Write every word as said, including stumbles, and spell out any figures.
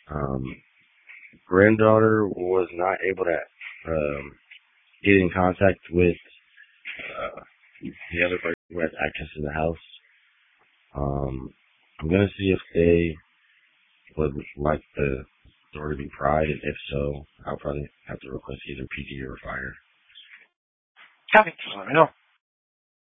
Um, granddaughter was not able to um, get in contact with uh, the other person who has access to the house. Um, I'm gonna see if they would like the door to be pried, and if so, I'll probably have to request either P D or fire. Copy. Just let me know.